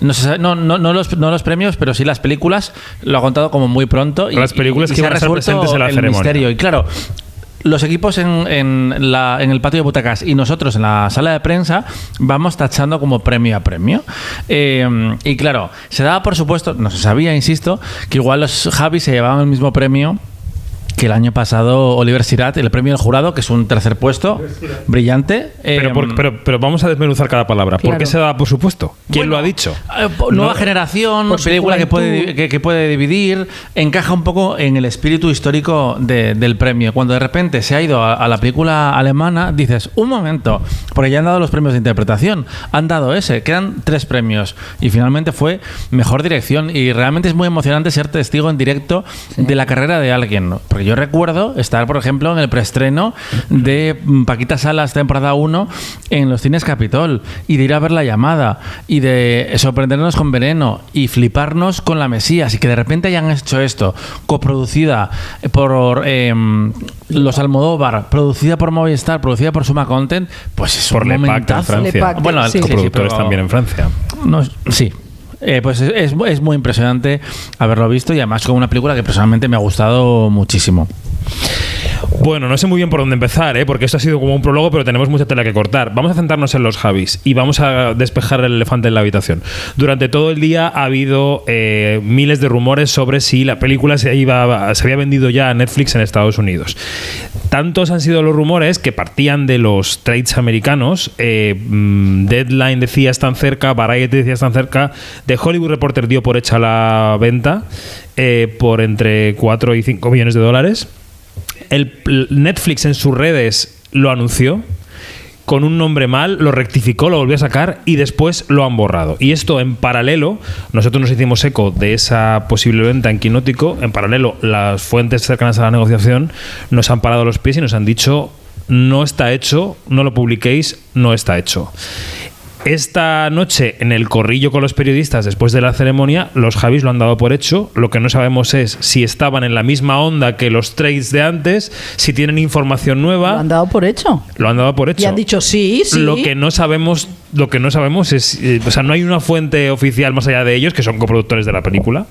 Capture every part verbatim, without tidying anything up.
no, se sabe, no, no, no, los, no los premios, pero sí las películas, lo ha contado como muy pronto. Y, las películas y, y que van a estar presentes en la el ceremonia. Misterio. Y claro, los equipos en, en, la, en el patio de butacas y nosotros en la sala de prensa vamos tachando como premio a premio. Eh, y claro, se daba por supuesto, no se sabía, insisto, que igual los Javis se llevaban el mismo premio que el año pasado Oliver Sirat, el premio del jurado, que es un tercer puesto brillante. Pero, eh, por, pero, pero vamos a desmenuzar cada palabra. Claro. ¿Por qué se da por supuesto? ¿Quién bueno, lo ha dicho? Eh, nueva No, generación, por película que juventud. puede, que, que puede dividir, encaja un poco en el espíritu histórico de, del premio. Cuando de repente se ha ido a, a la película alemana, dices, un momento, porque ya han dado los premios de interpretación, han dado ese, quedan tres premios y finalmente fue mejor dirección y realmente es muy emocionante ser testigo en directo sí. de la carrera de alguien, ¿no? Porque yo recuerdo estar, por ejemplo, en el preestreno de Paquita Salas temporada uno en los cines Capitol y de ir a ver La Llamada y de sorprendernos con Veneno y fliparnos con La Mesías y que de repente hayan hecho esto, coproducida por eh, los Almodóvar, producida por Movistar, producida por Suma Content, pues es por un Lepac en momentazo. Francia. Lepac, Bueno, sí. Coproductores sí, pero, también en Francia. No, sí. Eh, pues es, es, es muy impresionante haberlo visto y además con una película que personalmente me ha gustado muchísimo. Bueno, no sé muy bien por dónde empezar, ¿eh? Porque esto ha sido como un prólogo, pero tenemos mucha tela que cortar. Vamos a centrarnos en los Javis y vamos a despejar el elefante en la habitación. Durante todo el día ha habido eh, miles de rumores sobre si la película se, iba, se había vendido ya a Netflix en Estados Unidos. Tantos han sido los rumores que partían de los trades americanos. Eh, Deadline decía están cerca, Variety decía están cerca, The Hollywood Reporter dio por hecha la venta eh, por entre cuatro y cinco millones de dólares. El Netflix en sus redes lo anunció con un nombre mal, lo rectificó, lo volvió a sacar y después lo han borrado. Y esto en paralelo, nosotros nos hicimos eco de esa posible venta en Quinótico. En paralelo, las fuentes cercanas a la negociación nos han parado los pies y nos han dicho no está hecho, no lo publiquéis, no está hecho. Esta noche, en el corrillo con los periodistas, después de la ceremonia, los Javis lo han dado por hecho. Lo que no sabemos es si estaban en la misma onda que los trades de antes, si tienen información nueva. Lo han dado por hecho. Lo han dado por hecho. Y han dicho sí, sí. Lo que no sabemos, lo que no sabemos es, eh, o sea, no hay una fuente oficial más allá de ellos, que son coproductores de la película,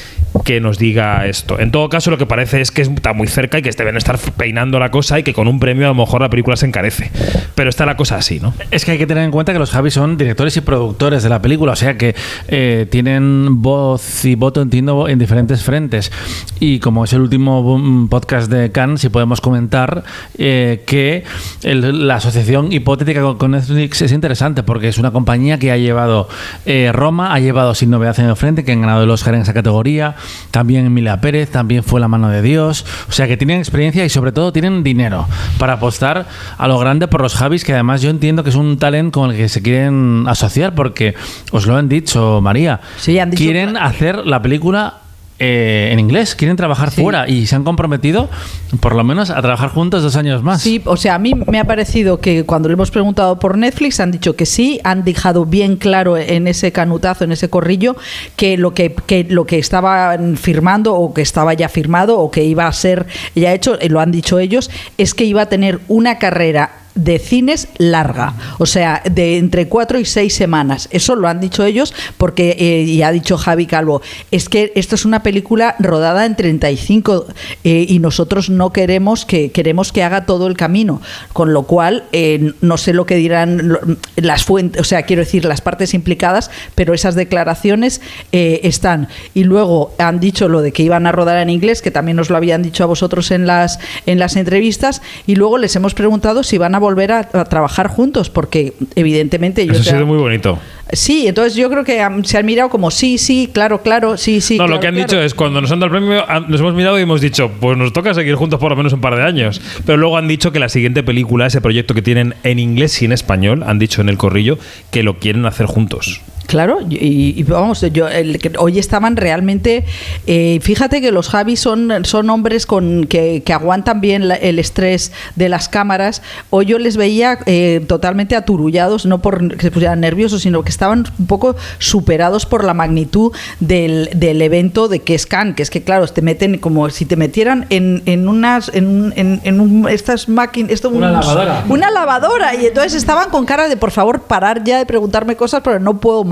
que nos diga esto. En todo caso, lo que parece es que está muy cerca y que deben estar peinando la cosa y que con un premio a lo mejor la película se encarece. Pero está la cosa así, ¿no? Es que hay que tener en cuenta que los Javis son directores y productores de la película, o sea que eh, tienen voz y voto, entiendo, en diferentes frentes. Y como es el último podcast de Cannes, si podemos comentar eh, que el, la asociación hipotética con, con Netflix es interesante porque es una compañía que ha llevado eh, Roma, ha llevado Sin Novedad en el Frente, que han ganado el Oscar en esa categoría. También Emilia Pérez, también fue La Mano de Dios. O sea que tienen experiencia y sobre todo tienen dinero para apostar a lo grande por los Javis, que además yo entiendo que es un talent con el que se quieren asociar porque os lo han dicho, María. Sí, han dicho quieren que... hacer la película Eh, en inglés, quieren trabajar sí. fuera y se han comprometido por lo menos a trabajar juntos dos años más. Sí, o sea, a mí me ha parecido que cuando le hemos preguntado por Netflix han dicho que sí, han dejado bien claro en ese canutazo, en ese corrillo, que lo que, que lo que estaban firmando o que estaba ya firmado o que iba a ser ya hecho, lo han dicho ellos, es que iba a tener una carrera de cines larga, o sea, de entre cuatro y seis semanas. Eso lo han dicho ellos porque, eh, y ha dicho Javi Calvo, es que esto es una película rodada en treinta y cinco eh, y nosotros no queremos que queremos que haga todo el camino, con lo cual eh, no sé lo que dirán lo, las fuentes, o sea, quiero decir las partes implicadas, pero esas declaraciones eh, están. Y luego han dicho lo de que iban a rodar en inglés, que también nos lo habían dicho a vosotros en las en las entrevistas, y luego les hemos preguntado si van a volver a, a trabajar juntos, porque evidentemente yo eso ha te... sido muy bonito. Sí, entonces yo creo que han, se han mirado como sí, sí, claro, claro, sí, sí. No, claro, lo que han claro. dicho es cuando nos han dado el premio nos hemos mirado y hemos dicho pues nos toca seguir juntos por lo menos un par de años, pero luego han dicho que la siguiente película, ese proyecto que tienen en inglés y en español, han dicho en el corrillo que lo quieren hacer juntos. Claro, y, y vamos, yo el, que hoy estaban realmente, eh, fíjate que los Javis son, son hombres con que, que aguantan bien la, el estrés de las cámaras. Hoy yo les veía eh, totalmente aturullados, no por que se pusieran nerviosos, sino que estaban un poco superados por la magnitud del, del evento de que es Cannes, que es que claro, te meten como si te metieran en, en unas, en, en, en un, estas máquinas, esto, una unos, lavadora. Una lavadora, y entonces estaban con cara de por favor parar ya de preguntarme cosas, pero no puedo más.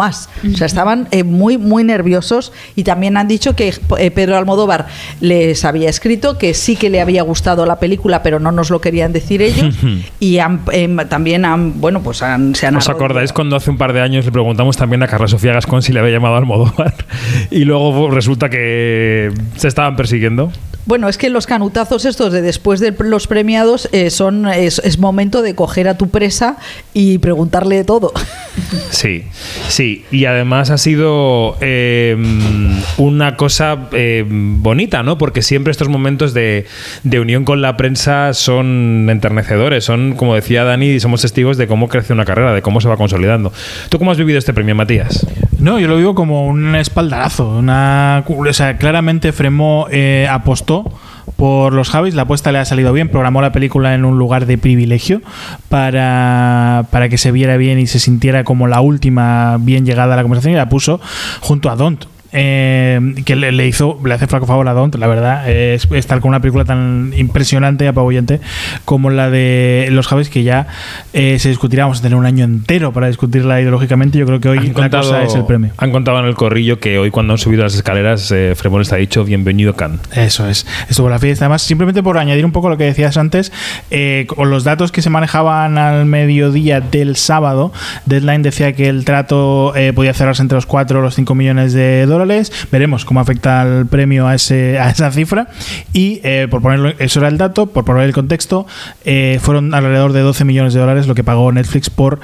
más. O sea, estaban eh, muy, muy nerviosos, y también han dicho que eh, Pedro Almodóvar les había escrito que sí que le había gustado la película, pero no nos lo querían decir ellos. Y han, eh, también han, bueno, pues han, se han... ¿Os acordáis cuando hace un par de años le preguntamos también a Carla Sofía Gascón si le había llamado a Almodóvar? Y luego resulta que se estaban persiguiendo. Bueno, es que los canutazos estos de después de los premiados eh, son es, es momento de coger a tu presa y preguntarle de todo. Sí, sí. Y además ha sido eh, una cosa eh, bonita, ¿no? Porque siempre estos momentos de, de unión con la prensa son enternecedores. Son, como decía Dani, somos testigos de cómo crece una carrera, de cómo se va consolidando. ¿Tú cómo has vivido este premio, Matías? No, yo lo vivo como un espaldarazo. Una, o sea, claramente Fremont eh, apostó por los Javis, la apuesta le ha salido bien, programó la película en un lugar de privilegio para, para que se viera bien y se sintiera como la última bien llegada a la conversación, y la puso junto a Don't. Eh, que le, le hizo, le hace flaco favor a Don't, la verdad, es estar con una película tan impresionante y apabullante como la de Los Javis, que ya eh, se discutirá, vamos a tener un año entero para discutirla ideológicamente. Yo creo que hoy han la contado, cosa es el premio. Han contado en el corrillo que hoy, cuando han subido las escaleras, eh, Fremont les ha dicho bienvenido a Cannes. Eso es, estuvo la fiesta. Además, simplemente por añadir un poco lo que decías antes, eh, con los datos que se manejaban al mediodía del sábado, Deadline decía que el trato eh, podía cerrarse entre los cuatro o los cinco millones de dólares. Veremos cómo afecta el premio a, ese, a esa cifra. Y eh, por ponerlo, eso era el dato, por poner el contexto, eh, fueron alrededor de doce millones de dólares lo que pagó Netflix por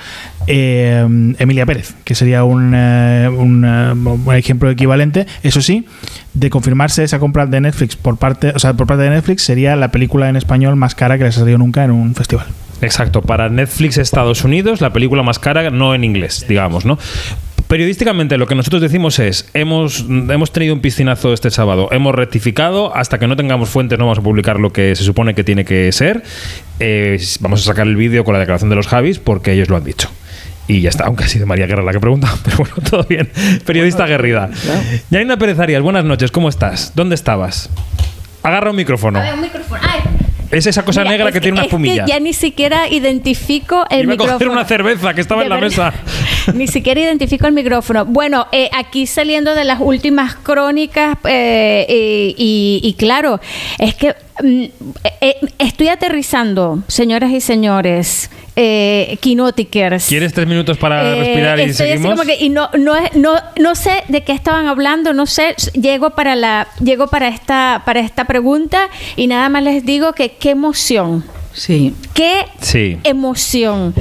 eh, Emilia Pérez, que sería un, eh, un, uh, un ejemplo equivalente. Eso sí, de confirmarse esa compra de Netflix por parte, o sea, por parte de Netflix, sería la película en español más cara que les ha salido nunca en un festival. Exacto, para Netflix Estados Unidos, la película más cara, no en inglés, digamos, ¿no? Periodísticamente lo que nosotros decimos es, hemos, hemos tenido un piscinazo este sábado, hemos rectificado, hasta que no tengamos fuentes no vamos a publicar lo que se supone que tiene que ser. Eh, vamos a sacar el vídeo con la declaración de los Javis porque ellos lo han dicho. Y ya está, aunque ha sido María Guerra la que pregunta, pero bueno, todo bien. Periodista aguerrida. Yanina Pérez Arias, buenas noches, ¿cómo estás? ¿Dónde estabas? Agarra un micrófono. A ver, un micrófono. Ay. Es esa cosa Mira, negra es que, que tiene una espumilla. Es que ya ni siquiera identifico el Iba micrófono. a coger una cerveza que estaba De en la verdad. mesa. Ni siquiera identifico el micrófono. Bueno, eh, aquí saliendo de las últimas crónicas, eh, eh, y, y claro, es que mm, eh, estoy aterrizando, señoras y señores. Eh, Kinotikers. ¿Quieres tres minutos para eh, respirar y estoy seguimos? Así como que, y no, no, no, no sé de qué estaban hablando, no sé. Llego para la, llego para esta, para esta pregunta y nada más les digo que qué emoción. Sí. Qué sí. emoción.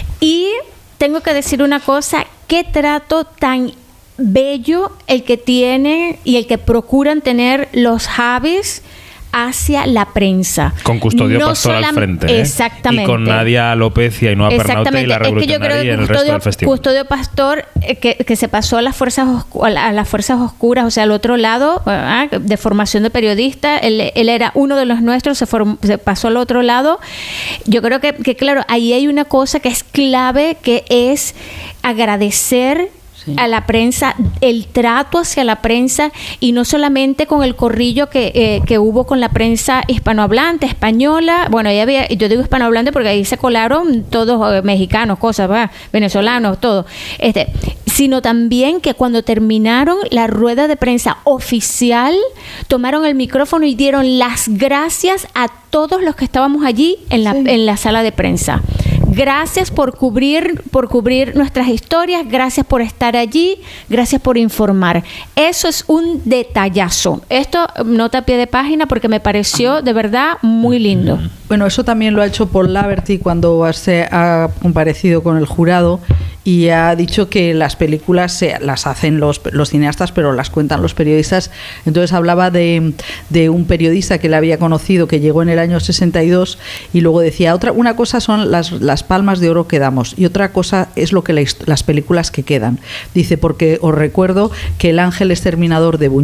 Y tengo que decir una cosa, qué trato tan bello el que tienen y el que procuran tener los Javis hacia la prensa. Con Custodio no Pastor al frente. ¿eh? Exactamente. Y con Nadia López y Ainhoa Pernaute y la Revolucionaria y el Custodio, resto del festival. Custodio Pastor, eh, que, que se pasó a las fuerzas oscu- a las fuerzas oscuras, o sea, al otro lado, ¿eh? de formación de periodista. Él, él era uno de los nuestros, se, form, se pasó al otro lado. Yo creo que, que, claro, ahí hay una cosa que es clave, que es agradecer Sí. a la prensa, el trato hacia la prensa, y no solamente con el corrillo que, eh, que hubo con la prensa hispanohablante, española. Bueno, ya había, yo digo hispanohablante porque ahí se colaron todos eh, mexicanos, cosas, ¿verdad? Venezolanos, todo. Este, sino también que cuando terminaron la rueda de prensa oficial, tomaron el micrófono y dieron las gracias a todos los que estábamos allí en la, sí. en la sala de prensa. Gracias por cubrir, por cubrir nuestras historias, gracias por estar allí, gracias por informar. Eso es un detallazo. Esto nota a pie de página porque me pareció de verdad muy lindo. Bueno, eso también lo ha hecho Paul Laverty cuando se ha comparecido con el jurado y ha dicho que las películas se, las hacen los, los cineastas, pero las cuentan los periodistas. Entonces hablaba de, de un periodista que le había conocido, que llegó en el año sesenta y dos, y luego decía, otra una cosa son las, las palmas de oro que damos y otra cosa es lo que la, las películas que quedan. Dice, porque os recuerdo que El ángel exterminador de Buñuel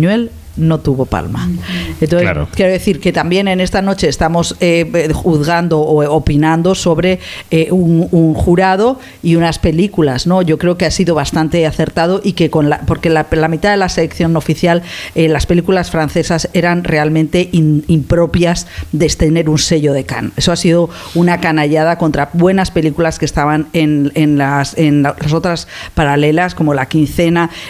no tuvo palma. Entonces, Claro. quiero decir que también en esta noche estamos eh, juzgando o opinando sobre eh, un, un jurado y unas películas, ¿no? Yo creo que ha sido bastante acertado y que con la, porque la, la mitad de la selección oficial, eh, las películas francesas eran realmente in, impropias de tener un sello de Cannes. Eso ha sido una canallada contra buenas películas que estaban en, en, las, en las otras paralelas, como La Quincena,